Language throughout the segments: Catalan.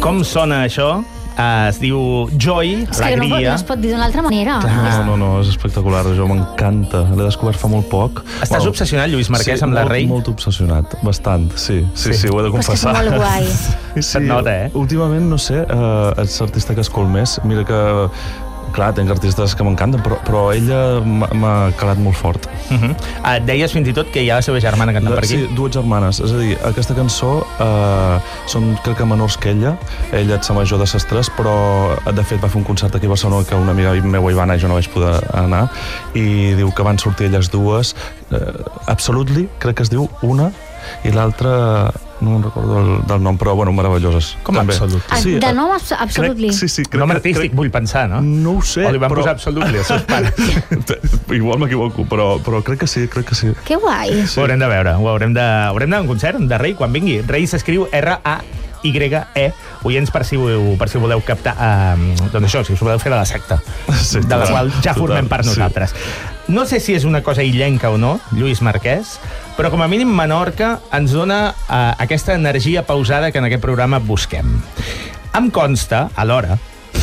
Com sona això? Es diu Joy, alegria. No es pot dir d'una altra manera. No, és espectacular, això m'encanta. L'he descobert fa molt poc. Estàs obsessionat, Lluís Marquès, amb la Rei? Sí, molt obsessionat, bastant, sí, ho he de confessar. Però és que és molt guai. Se't nota, Últimament, no sé, és l'artista que escolto més. Mira que... Clar, tinc artistes que m'encanten, però ella m'ha calat molt fort. Deies fins i tot que hi ha la seva germana cantant per aquí? Sí, dues germanes. És a dir, aquesta cançó són, crec que menors que ella. Ella és major de ses 3, però de fet va fer un concert aquí a Barcelona que una amiga meva hi va anar i jo no vaig poder anar, i diu que van sortir elles dues. Absolutely, crec que es diu una, i l'altra... no me'n recordo del nom, però bueno, meravelloses. Com Absolutely? Sí, de nom Absolutely? Sí, nom artístic, vull pensar, no? No ho sé, o li van posar Absolutely als seus pares. Igual m'equivoco, però crec que sí. Que guai. Sí. Ho haurem de veure, haurem d'anar a un concert de Rei quan vingui. Rei s'escriu R-A-Y-E, oients, per si voleu captar, doncs això, si us voleu fer de la secta, de la qual ja formem part nosaltres. No sé si és una cosa illenca o no, Lluís Marquès, però com a mínim Menorca ens dona aquesta energia pausada que en aquest programa busquem. Em consta, alhora,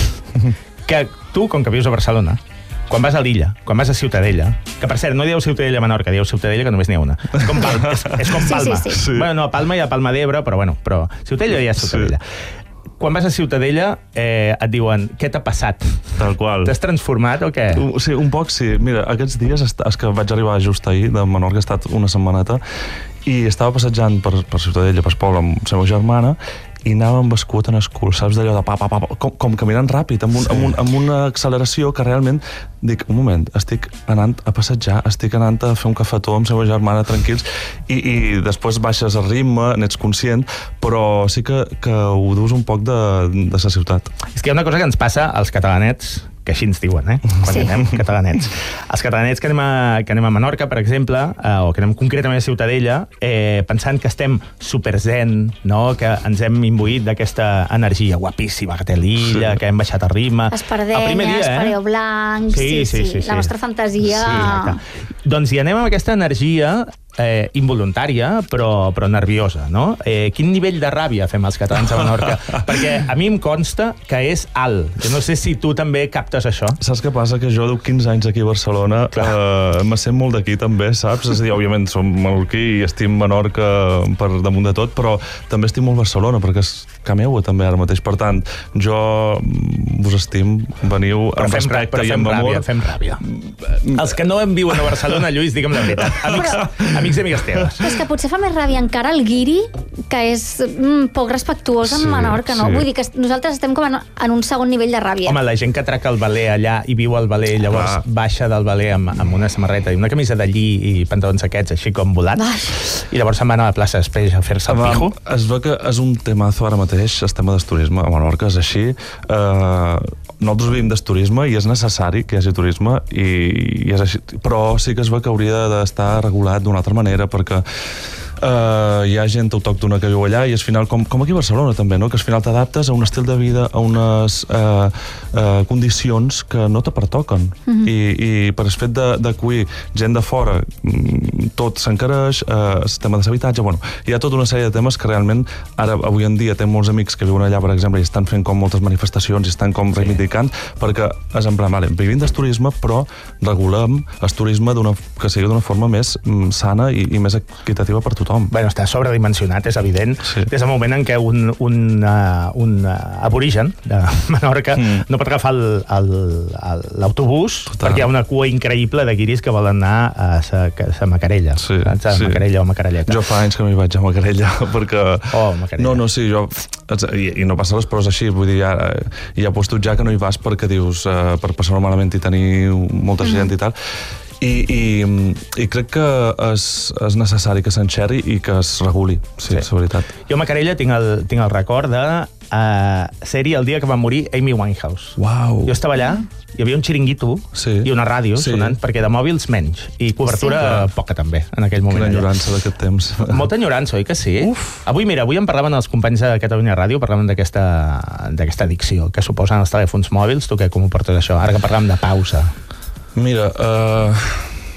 que tu, com que vius a Barcelona, quan vas a l'illa, quan vas a Ciutadella, que per cert, no dieu Ciutadella a Menorca, dieu Ciutadella, que només n'hi ha una. És com Palma. És com Palma. Sí. Bueno, no, a Palma hi ha Palma d'Ebre, però Ciutadella ja és Ciutadella. Quan vas a Ciutadella et diuen, què t'ha passat? Tal qual. T'has transformat o què? Sí, un poc sí. Mira, aquests dies és que vaig arribar just ahir de Menorca, he estat una setmaneta, i estava passejant per Ciutadella, per poble, amb la meva germana, i anàvem bascut en escul, saps, d'allò de com caminant ràpid, amb una acceleració que realment dic, un moment, estic anant a passejar, estic anant a fer un cafetó amb la meva germana tranquils, i després baixes el ritme, n'ets conscient, però sí que ho dus un poc de la ciutat. És que hi ha una cosa que ens passa als catalanets, que així ens diuen, quan anem catalanets. Els catalanets que anem a Menorca, per exemple, o que anem concretament a Ciutadella, pensant que estem super zen, no? Que ens hem imbuït d'aquesta energia guapíssima que té l'illa, que hem baixat el ritme. Espardenyes, pareo blanc, sí. La nostra fantasia... Sí, doncs hi anem amb aquesta energia involuntària, però nerviosa, no? Quin nivell de ràbia fem els catalans a Menorca? Perquè a mi em consta que és alt. Jo no sé si tu també captes això. Saps què passa? Que jo duc 15 anys aquí a Barcelona, me sent molt d'aquí també, saps? És a dir, òbviament som menorquí i estim Menorca per damunt de tot, però també estim molt Barcelona, perquè és que meua també ara mateix. Per tant, jo vos estim, veniu amb respecte i amb amor. Fem ràbia. Els que no en viuen a Barcelona, Lluís, digue'm la veritat. Amics i amigues teves. És que potser fa més ràbia encara el guiri, que és poc respectuós amb Menorca, no? Vull dir que nosaltres estem com en un segon nivell de ràbia. Home, la gent que atraca el veler allà i viu al veler, llavors baixa del veler amb una samarreta i una camisa de lli i pantalons aquests, així com volats, i llavors se'n van a la plaça després a fer-se el pijo. Es veu que és un temazo ara mateix, el tema del turisme a Menorca, és així. Nosaltres vivim del turisme i és necessari que hi hagi turisme, i és així. Però sí que es veu que hauria d'estar regulat d'una altra manera, perquè hi ha gent autòctona que viu allà i al final, com aquí a Barcelona també, no? Que al final t'adaptes a un estil de vida, a unes condicions que no te pertoquen, i per el fet d'acollir gent de fora tot s'encareix, el tema de l'habitatge, bueno, hi ha tota una sèrie de temes que realment ara, avui en dia, tenc molts amics que viuen allà, per exemple, i estan fent com moltes manifestacions i estan com reivindicant, perquè és en plan, vale, vivim del turisme, però regulem el turisme que sigui d'una forma més sana i més equitativa per tothom. Bueno, està sobredimensionat, és evident. Des del moment en què un aborigen de Menorca no pot agafar l'autobús perquè hi ha una cua increïble de guiris que volen anar a la Macarella. A Macarella o Macarelleta. Jo fa anys que m'hi vaig a Macarella, perquè... Macarella. No, sí, jo... I no passa res, però és així, vull dir, hi ha postos ja que no hi vas perquè dius, per passar-ho malament i tenir molta gent i tal. I crec que és necessari que s'enxerri i que es reguli, sí, és la veritat. Jo a Macarella tinc el record de ser-hi el dia que va morir Amy Winehouse. Uau. Jo estava allà, hi havia un xiringuito i una ràdio sonant, perquè de mòbils menys, i cobertura poca també, en aquell moment. Quina enyorança d'aquest temps. Molta enyorança, oi que sí? Avui en parlaven els companys de Catalunya Ràdio, parlaven d'aquesta addicció que suposen els telèfons mòbils. Tu com ho portes això? Ara que parlàvem de pausa. Mira,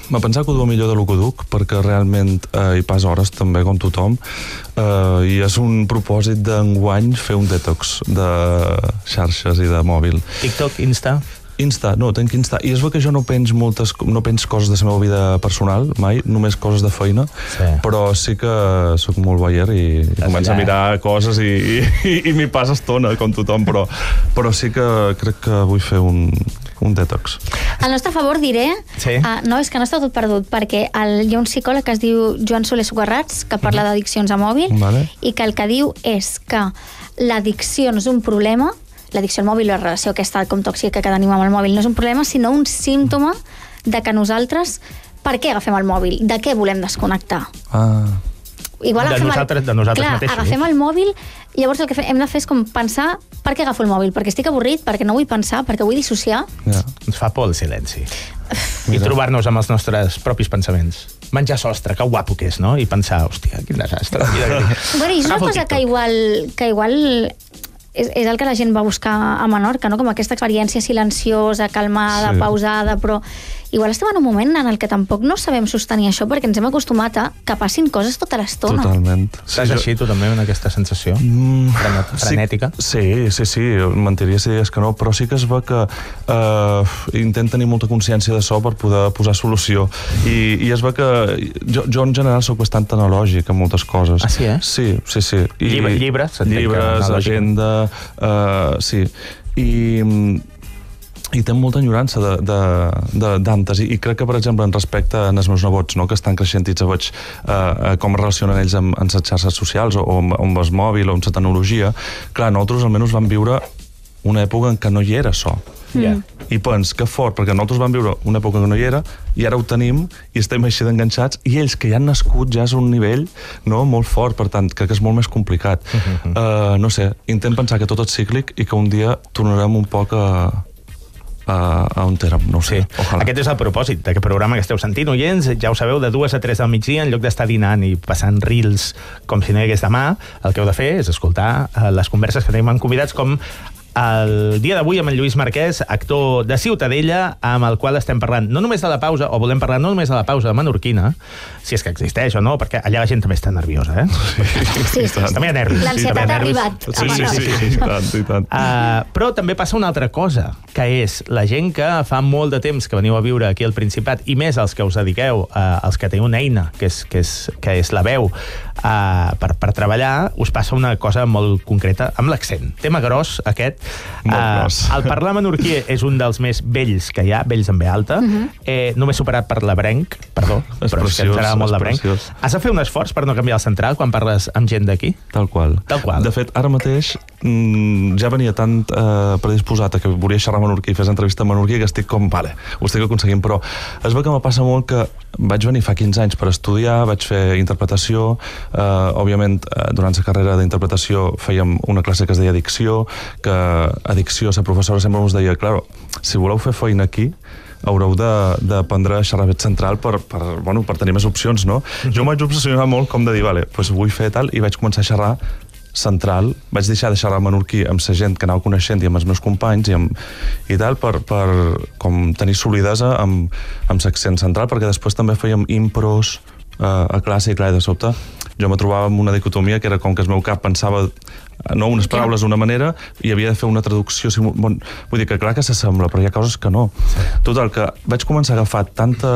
Me pensava que ho duia millor de lo que duc, perquè realment hi pas hores també, com tothom, i és un propòsit d'enguany fer un detox de xarxes i de mòbil. TikTok, Insta... No, tenc Insta. I és que jo no pens coses de la meva vida personal, mai, només coses de feina, però sí que sóc molt voyeur i començo a mirar coses i m'hi passa estona, com tothom, però sí que crec que vull fer un detox. Al nostre favor diré, no, és que no està tot perdut, perquè hi ha un psicòleg que es diu Joan Soler Sugarrats, que parla d'addiccions a mòbil, i que el que diu és que l'addicció no és un problema, l'addicció al mòbil, la relació aquesta com tòxica que tenim amb el mòbil no és un problema, sinó un símptoma de que nosaltres, per què agafem el mòbil? De què volem desconnectar? Igual de nosaltres mateixos. Agafem el mòbil, llavors el que hem de fer és com pensar per què agafo el mòbil? Perquè estic avorrit, perquè no vull pensar, perquè vull dissociar. Ens fa por el silenci. I trobar-nos amb els nostres propis pensaments. Menjar sostre, que guapo que és, no? I pensar, hòstia, quin desastre. Bueno, i és una cosa que igual és el que la gent va buscar a Menorca, no? Com aquesta experiència silenciosa, calmada, pausada, però igual estem en un moment en el que tampoc no sabem sostenir això perquè ens hem acostumat a que passin coses tota l'estona. Totalment. Estàs així, tu també, en aquesta sensació frenètica? Sí, mentiria si digués que no, però sí que es ve que intent tenir molta consciència d'això per poder posar solució. I es ve que jo en general soc bastant analògic en moltes coses. Ah, sí, eh? Sí. Llibres, agenda, sí. I té molta enyorança d'antes i crec que, per exemple, en respecte als meus nebots, no, que estan creixentits, veig com es relacionen ells amb les xarxes socials o amb el mòbil o amb la tecnologia. Clar, nosaltres almenys vam viure una època en què no hi era això. I pens, que fort, perquè nosaltres vam viure una època que no hi era i ara ho tenim i estem així d'enganxats i ells que ja han nascut ja és un nivell molt fort, per tant crec que és molt més complicat. No sé, intent pensar que tot és cíclic i que un dia tornarem un poc a on érem, no ho sé. Ojalà. Aquest és el propòsit d'aquest programa que esteu sentint, oients. Ja ho sabeu, de 2 a 3 del migdia, en lloc d'estar dinant i passant reels com si no hi hagués demà, el que heu de fer és escoltar les converses que tenim amb convidats, com el dia d'avui amb en Lluís Marquès, actor de Ciutadella, amb el qual estem parlant no només de la pausa, o volem parlar no només de la pausa menorquina, si és que existeix o no, perquè allà la gent també està nerviosa, Sí. També hi ha nervis. L'ansietat ha arribat. Sí, tant. Però també passa una altra cosa, que és la gent que fa molt de temps que veniu a viure aquí al Principat, i més els que us dediqueu, els que teniu una eina, que és la veu, per treballar, us passa una cosa molt concreta amb l'accent. Tema gros, aquest. El parlar menorquí és un dels més vells que hi ha, vells amb B alta, només superat per l'ebrenc, perdó, però és que ens agrada molt l'ebrenc. Has de fer un esforç per no canviar el central quan parles amb gent d'aquí? Tal qual. De fet, ara mateix ja venia tant predisposat a que volia xerrar menorquí i fes entrevista menorquí que estic com, vale, ho estic aconseguint, però es veu que me passa molt que vaig venir fa 15 anys per estudiar, vaig fer interpretació, òbviament durant la carrera d'interpretació fèiem una classe que es deia dicció, que addicció, la professora sempre ens deia, claro, si voleu fer feina aquí, haureu d'aprendre a xerrar bé central per tenir més opcions, no? Jo m'haig obsessionat molt com de dir, vale, doncs vull fer tal, i vaig començar a xerrar central, vaig deixar de xerrar menorquí amb la gent que anava coneixent i amb els meus companys i tal, per com tenir solidesa amb l'accent central, perquè després també fèiem impros a classe i clar, de sobte jo me trobava amb una dicotomia que era com que el meu cap pensava unes paraules d'una manera i havia de fer una traducció. Vull dir que clar que s'assembla, però hi ha coses que no. Total, que vaig començar a agafar tanta...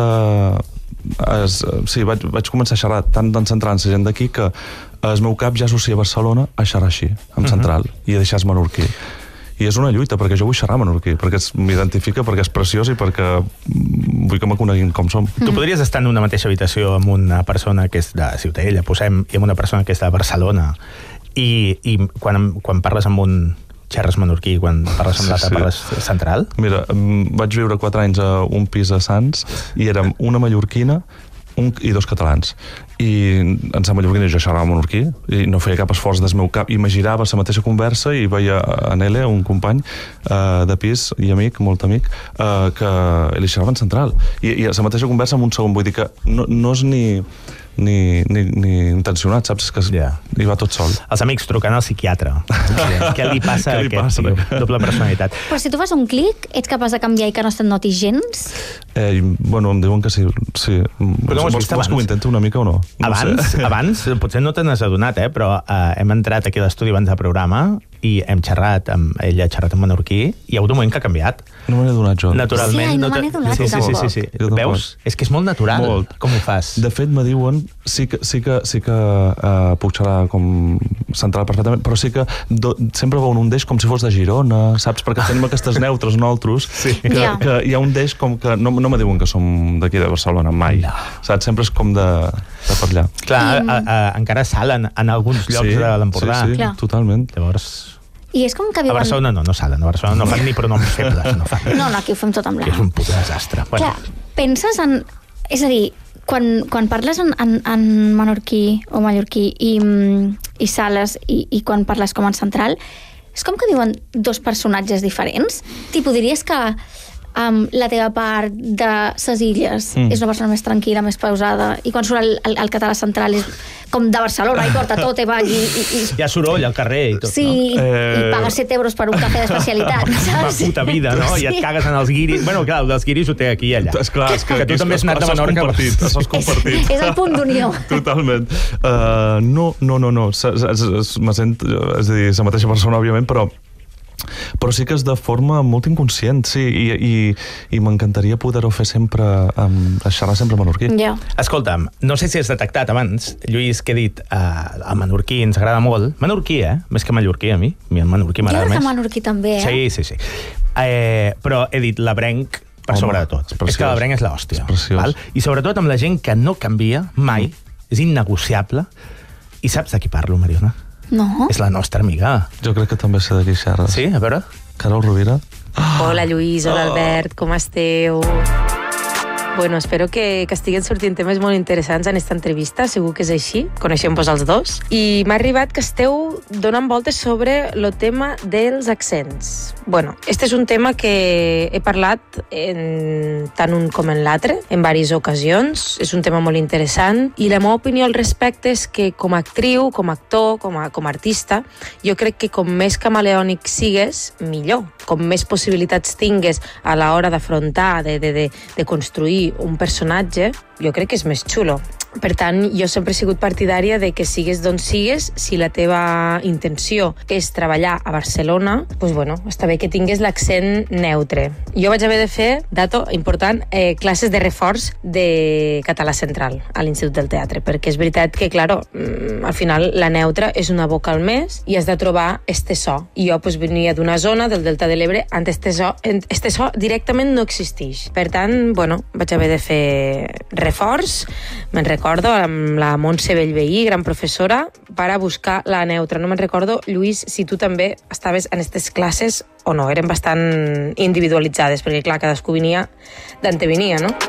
Sí, vaig començar a xerrar tant en central amb la gent d'aquí que el meu cap ja associa Barcelona a xerrar així, amb central, i a deixar menorquí. I és una lluita, perquè jo vull xerrar menorquí, perquè m'identifica, perquè és preciós i perquè vull que me coneguin com som. Tu podries estar en una mateixa habitació amb una persona que és de Ciutadella, posem, i amb una persona que és de Barcelona, i quan parles amb un xerres menorquí, quan parles amb l'altre parles central? Mira, vaig viure 4 anys a un pis a Sants i érem una mallorquina i 2 catalans. I en sa mallorquina jo xerrava menorquí i no feia cap esforç del meu cap i me girava la mateixa conversa i veia a Nele, un company de pis i amic, molt amic, que li xerrava en central. I a la mateixa conversa en un segon. Vull dir que no és ni... ni intencionat, saps? Que hi va tot sol. Els amics trucant al psiquiatre. Què li passa a aquest doble personalitat? Però si tu fas un clic, ets capaç de canviar i que no se't noti gens? Bueno, em diuen que sí. Però vols que ho intenti una mica o no? Abans, potser no te n'has adonat, però hem entrat aquí a l'estudi abans del programa i hem xerrat ella ha xerrat en menorquí i hi ha hagut un moment que ha canviat. No me n'he donat jo. Naturalment. Sí, no me n'he donat. Sí. Veus? És que és molt natural. Com ho fas? De fet, me diuen, sí que puc xerrar com central perfectament, però sí que sempre veu un deix com si fos de Girona, saps? Perquè tenim aquestes neutres nosaltres, que hi ha un deix com que no me diuen que som d'aquí de Barcelona, mai. Saps? Sempre és com de per allà. Clar, encara salen en alguns llocs de l'Empordà. Sí, totalment. Llavors... I és com que viuen... A Barcelona no salen. A Barcelona no fan ni pronoms febles. No, aquí ho fem tot amb la... Que és un puto desastre. Clar, penses en... És a dir, quan parles en menorquí o mallorquí i sales i quan parles com en central, és com que viuen dos personatges diferents? Tipo, diries que la teva part de ses Illes és una persona més tranquil·la, més pausada, i quan surt el català central és com de Barcelona i porta tot i ball i... Hi ha soroll al carrer i tot, sí, no? I pagues 7 euros per un cafè d'especialitat, saps? Una puta vida, no? I et cagues en els guiris. Bueno, clar, els guiris ho té aquí i allà. Esclar, que tu també has anat de Menorca. Això és compartit. És el punt d'unió. Totalment. No. Me sent, és a dir, la mateixa persona, òbviament, però sí que és de forma molt inconscient, sí, i m'encantaria poder-ho fer sempre, xerrar sempre menorquí. Escolta'm, no sé si has detectat abans, Lluís, que he dit, el menorquí ens agrada molt. Menorquí, més que mallorquí, a mi. El menorquí m'agrada més. Jo crec que menorquí també, Sí. Però he dit l'abrenc per sobre de tot. És que l'abrenc és l'hòstia. I sobretot amb la gent que no canvia mai, és innegociable. I saps de qui parlo, Mariona? No. És la nostra amiga. Jo crec que també sé de qui xerres. Sí? A veure. Carol Rovira. Hola, Lluís. Hola, Albert. Com esteu? Bueno, espero que estiguen sortint temes molt interessants en aquesta entrevista, segur que és així, coneixem-vos els dos. I m'ha arribat que esteu donant voltes sobre el tema dels accents. Bueno, este és un tema que he parlat tant un com en l'altre, en diverses ocasions. És un tema molt interessant i la meva opinió al respecte és que com a actriu, com a actor, com a artista, jo crec que com més camaleònic sigues, millor. Com més possibilitats tingues a l'hora d'afrontar, de construir un personatge, jo crec que és més xulo. Per tant, jo sempre he sigut partidària de que sigues d'on sigues, si la teva intenció és treballar a Barcelona, doncs bueno, està bé que tingues l'accent neutre. Jo vaig haver de fer, dato important, classes de reforç de català central a l'Institut del Teatre, perquè és veritat que, claro, al final la neutra és una vocal més i has de trobar este so. I jo pues, venia d'una zona del Delta de l'Ebre on este so directament no existeix. Per tant, bueno, vaig haver de fer reforç, me'n recordo, amb la Montse Bellveí, gran professora, per a buscar la neutra. No me'n recordo, Lluís, si tu també estaves en aquestes classes o no, eren bastant individualitzades, perquè clar, cadascú venia d'on venia, no?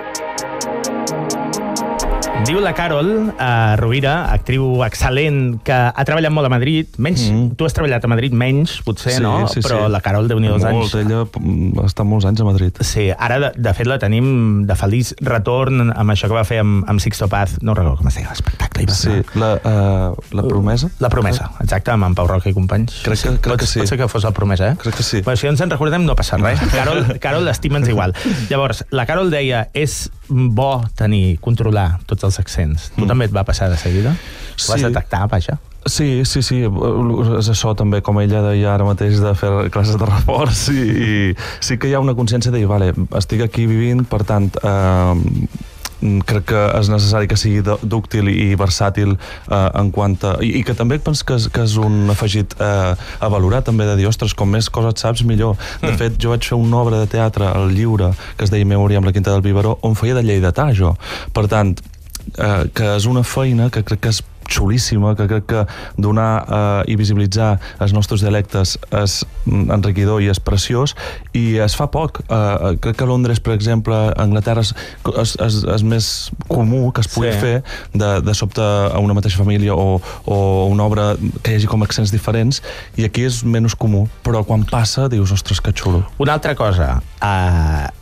Diu la Carol Rovira, actriu excel·lent, que ha treballat molt a Madrid, menys, tu has treballat a Madrid menys, potser, sí, no? Sí, però la Carol, Déu-n'hi dos anys. Ella ha estat molts anys a Madrid. Sí, ara, de fet, la tenim de feliç retorn amb això que va fer amb Sixto Paz, no recordo com es deia l'espectacle. Sí, la Promesa. La Promesa, exacte, amb en Pau Roca i companys. Crec que sí. Pot ser que fos la Promesa, Crec que sí. Però si ens en recordem no passa res. Carol, estima'ns igual. Llavors, la Carol deia, és bo controlar tots els accents. Tu també et va passar de seguida? Ho vas detectar, vaja? Sí. És això també, com ella deia ara mateix, de fer classes de reforç i sí que hi ha una consciència de dir, vale, estic aquí vivint, per tant, crec que és necessari que sigui dúctil i versàtil en quant a... I que també penso que és un afegit a valorar també, de dir, ostres, com més coses saps, millor. De fet, jo vaig fer una obra de teatre al Lliure, que es deia Memòria amb la Quinta del Biberó, on feia de lleidatà, jo. Per tant, que és una feina que crec que és xulíssima, que crec que donar i visibilitzar els nostres dialectes és enriquidor i és preciós, i es fa poc. Crec que a Londres, per exemple, a Anglaterra és més comú que es pugui fer de sobte a una mateixa família o una obra que hi hagi com accents diferents, i aquí és menys comú, però quan passa dius, ostres, que xulo. Una altra cosa,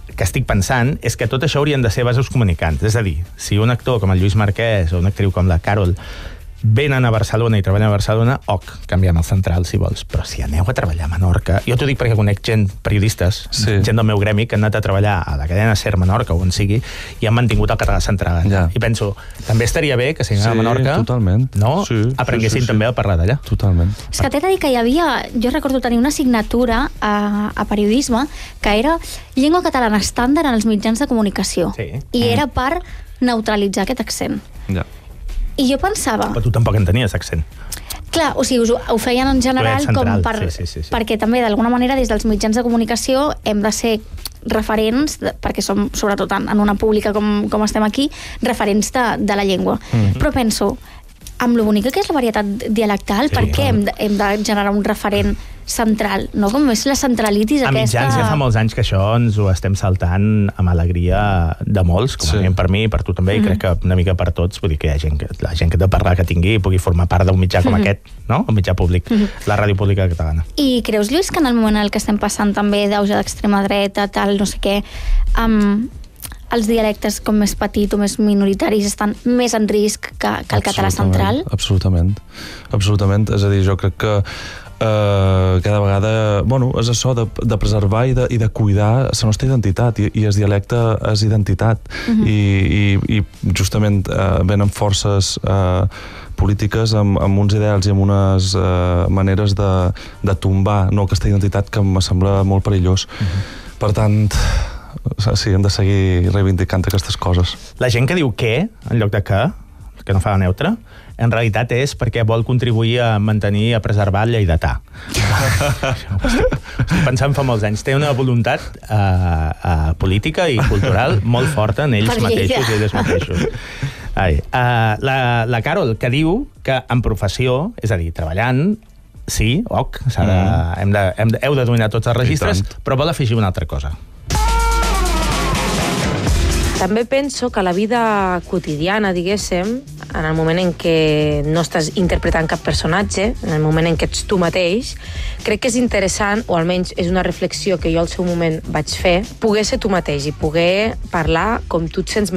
que estic pensant és que tot això haurien de ser vasos comunicants. És a dir, si un actor com el Lluís Marquès o una actriu com la Carol venen a Barcelona i treballen a Barcelona, canviem el central, si vols. Però si aneu a treballar a Menorca... Jo t'ho dic perquè conec gent, periodistes, gent del meu gremi, que han anat a treballar a la cadena SER Menorca o on sigui, i han mantingut el català central. I penso, també estaria bé que si anem a Menorca aprenguessin també a parlar d'allà. Totalment. És que t'he de dir que hi havia... Jo recordo tenir una assignatura a periodisme que era llengua catalana estàndard en els mitjans de comunicació. I era per neutralitzar aquest accent. I jo pensava... Però tu tampoc en tenies accent. Clar, o sigui, ho feien en general com perquè també d'alguna manera des dels mitjans de comunicació hem de ser referents, perquè som sobretot en una pública com estem aquí, referents de la llengua. Però penso, amb lo bonica que és la varietat dialectal, per què hem de generar un referent central, no? Com és la centralitis aquesta... A mitjans ja fa molts anys que això ens ho estem saltant amb alegria de molts, com a mínim per mi, per tu també, i crec que una mica per tots, vull dir que hi ha gent la gent que ha de parlar que tingui pugui formar part d'un mitjà com aquest, no? Un mitjà públic, la ràdio pública catalana. I creus, Lluís, que en el moment en el que estem passant també d'auge d'extrema dreta, tal, no sé què, els dialectes com més petits o més minoritaris estan més en risc que el català central? Absolutament. És a dir, jo crec que cada vegada, és això de preservar i de cuidar la nostra identitat, i el dialecte és identitat, i justament venen forces polítiques amb uns ideals i amb unes maneres de tombar aquesta identitat que em sembla molt perillós. Per tant, sí, hem de seguir reivindicant aquestes coses. La gent que diu què, en lloc de que no fa la neutra, en realitat és perquè vol contribuir a mantenir, a preservar el lleidatà. Estic pensant fa molts anys. Té una voluntat política i cultural molt forta en ells mateixos i elles mateixos. La Carol, que diu que en professió, és a dir, treballant, sí, heu de dominar tots els registres, però vol afegir una altra cosa. També penso que la vida quotidiana, diguéssim, en el moment en què no estàs interpretant cap personatge, en el moment en què ets tu mateix, crec que és interessant, o almenys és una reflexió que jo al seu moment vaig fer, poder ser tu mateix i poder parlar com tu et sents